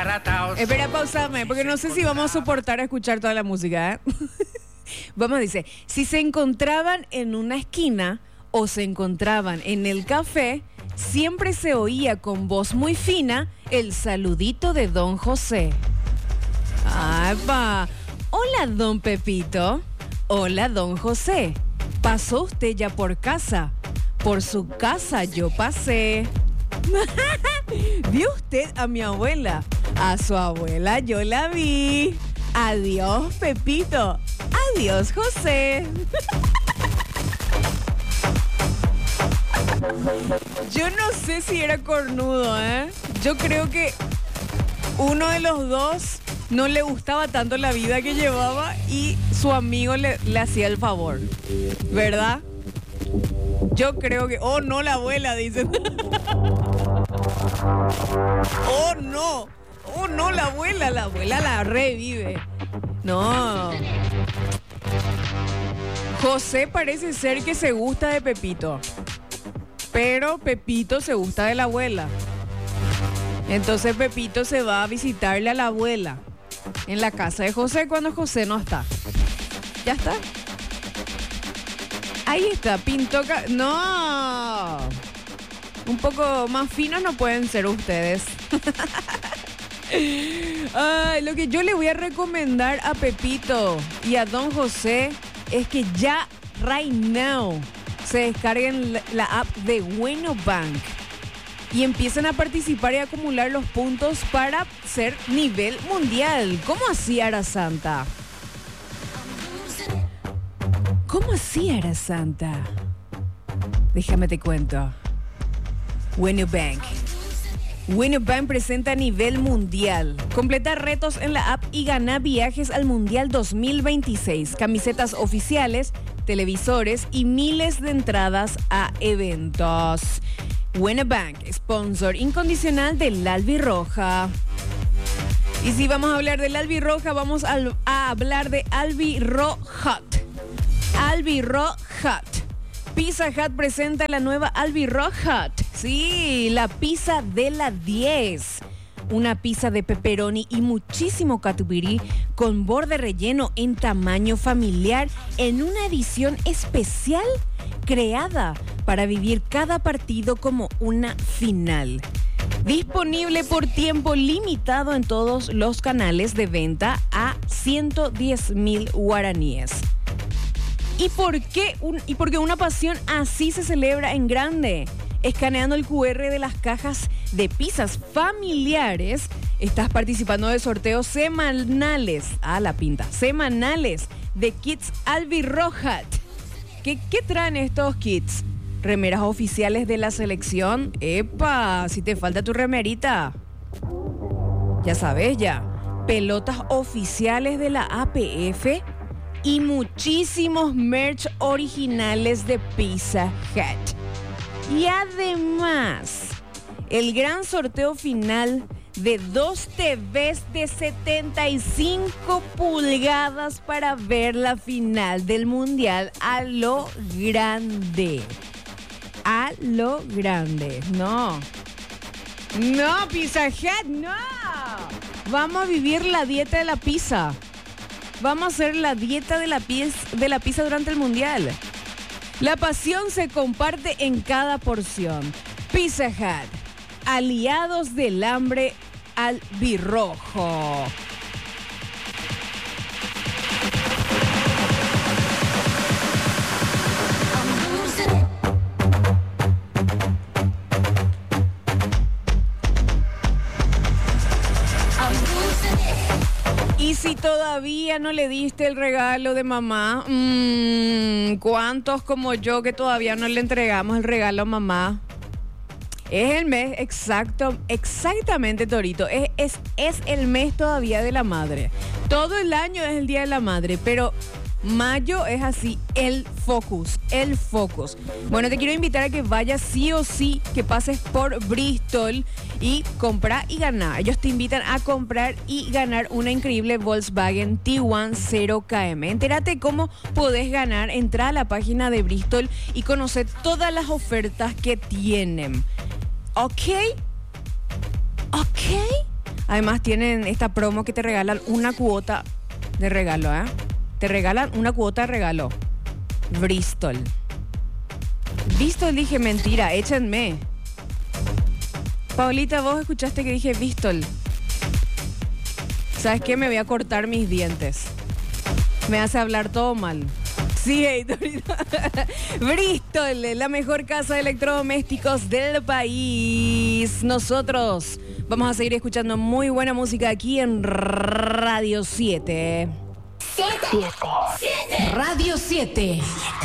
Espera, pausame, porque no sé si vamos a soportar escuchar toda la música, ¿eh? Vamos, dice, si se encontraban en una esquina o se encontraban en el café, siempre se oía con voz muy fina el saludito de don José. ¡Ay, pa! Hola, don Pepito. Hola, don José. ¿Pasó usted ya por casa? Por su casa yo pasé. ¿Vio usted a mi abuela? A su abuela yo la vi. Adiós, Pepito. Adiós, José. Yo no sé si era cornudo, ¿eh? Yo creo que uno de los dos no le gustaba tanto la vida que llevaba y su amigo le hacía el favor, ¿verdad? Yo creo que... Oh, no, la abuela, dicen. Oh, no. Oh, no, la abuela la revive. No. José parece ser que se gusta de Pepito, pero Pepito se gusta de la abuela. Entonces Pepito se va a visitarle a la abuela en la casa de José cuando José no está. Ya está. Ahí está, Pintoca. No. Un poco más finos no pueden ser ustedes. Lo que yo le voy a recomendar a Pepito y a don José es que ya, right now, se descarguen la app de Bueno Bank y empiecen a participar y a acumular los puntos para ser nivel mundial. ¿Cómo así, Ara Santa? ¿Cómo así, Ara Santa? Déjame te cuento. Bueno Bank. Bueno Bank presenta a nivel mundial. Completa retos en la app y gana viajes al Mundial 2026, camisetas oficiales, televisores y miles de entradas a eventos. Bueno Bank, sponsor incondicional del Albirroja. Y si vamos a hablar del Albirroja, vamos a hablar de Albirrohot. Albirrohot. Pizza Hut presenta la nueva Albirrohot. Sí, la pizza de la 10. Una pizza de pepperoni y muchísimo catupirí con borde relleno en tamaño familiar en una edición especial creada para vivir cada partido como una final. Disponible por tiempo limitado en todos los canales de venta a 110,000 guaraníes. ¿Y por qué una pasión así se celebra en grande? Escaneando el QR de las cajas de pizzas familiares, estás participando de sorteos semanales. La pinta. Semanales de kits Albirrohot. ¿Qué traen estos kits? Remeras oficiales de la selección. ¡Epa! Si te falta tu remerita. Ya sabes ya. Pelotas oficiales de la APF. Y muchísimos merch originales de Pizza Hut. Y además, el gran sorteo final de 2 TVs de 75 pulgadas para ver la final del Mundial a lo grande. A lo grande. No, Pizza Hut, no. Vamos a vivir la dieta de la pizza. Vamos a hacer la dieta de la pizza durante el Mundial. La pasión se comparte en cada porción. Pizza Hut, aliados del hambre albirrojo. Y si todavía no le diste el regalo de mamá, ¿cuántos como yo que todavía no le entregamos el regalo a mamá? Es el mes exactamente, Torito. Es el mes todavía de la madre. Todo el año es el Día de la Madre, pero mayo es así, el focus. Bueno, te quiero invitar a que vayas sí o sí, que pases por Bristol y compra y gana. Ellos te invitan a comprar y ganar una increíble Volkswagen Tiguan 0KM. Entérate cómo podés ganar. Entra a la página de Bristol y conoce todas las ofertas que tienen. ¿Ok? Además tienen esta promo que te regalan una cuota de regalo, ¿eh? Te regalan una cuota de regalo. Bristol. Bristol, dije mentira, échenme. Paulita, vos escuchaste que dije Bristol. ¿Sabes qué? Me voy a cortar mis dientes. Me hace hablar todo mal. Sí, Heitorito. Bristol, la mejor casa de electrodomésticos del país. Nosotros vamos a seguir escuchando muy buena música aquí en Radio 7. 7. Radio 7.